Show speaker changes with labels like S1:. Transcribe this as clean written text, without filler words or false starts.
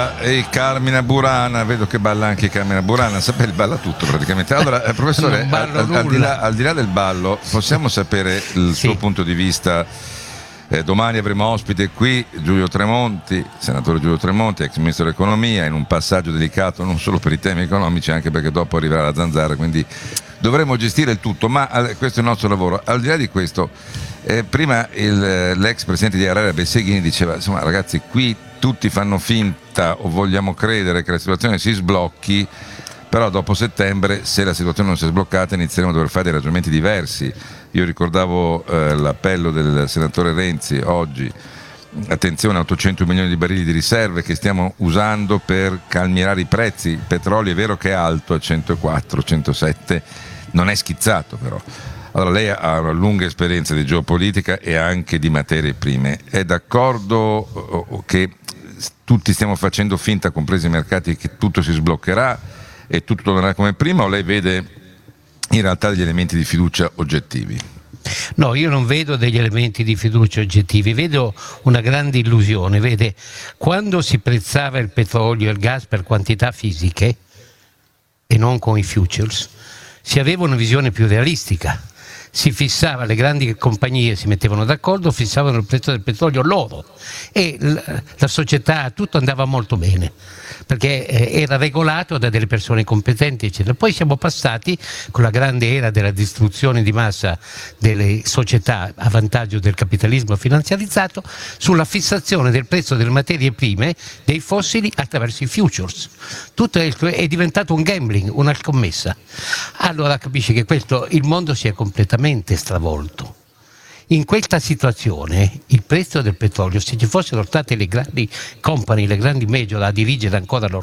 S1: Allora, Carmina Burana, vedo che balla anche Carmina Burana, sapete, balla tutto praticamente. Allora, professore, al di là del ballo, possiamo sapere il suo punto di vista? Domani avremo ospite qui Giulio Tremonti, senatore Giulio Tremonti, ex ministro dell'economia, in un passaggio delicato non solo per i temi economici, anche perché dopo arriverà la zanzara, quindi dovremo gestire il tutto, ma questo è il nostro lavoro. Al di là di questo, prima l'ex presidente di Area Besseghini diceva, insomma ragazzi, qui tutti fanno finta o vogliamo credere che la situazione si sblocchi, però dopo settembre, se la situazione non si è sbloccata, inizieremo a dover fare dei ragionamenti diversi. Io ricordavo l'appello del senatore Renzi oggi, attenzione, 800 milioni di barili di riserve che stiamo usando per calmierare i prezzi. Il petrolio è vero che è alto a 104, 107, non è schizzato però. Allora lei ha una lunga esperienza di geopolitica e anche di materie prime. È d'accordo che tutti stiamo facendo finta, compresi i mercati, che tutto si sbloccherà e tutto tornerà come prima, o lei vede in realtà degli elementi di fiducia oggettivi?
S2: No, io non vedo degli elementi di fiducia oggettivi, vedo una grande illusione. Vede, quando si prezzava il petrolio e il gas per quantità fisiche e non con i futures, si aveva una visione più realistica. Si fissava, le grandi compagnie si mettevano d'accordo, fissavano il prezzo del petrolio loro e la società, tutto andava molto bene perché era regolato da delle persone competenti, eccetera. Poi siamo passati con la grande era della distruzione di massa delle società a vantaggio del capitalismo finanziarizzato sulla fissazione del prezzo delle materie prime, dei fossili, attraverso i futures. Tutto è diventato un gambling, una scommessa. Allora capisci che il mondo si è completamente stravolto. In questa situazione il prezzo del petrolio, se ci fossero state le grandi company, le grandi major a dirigere ancora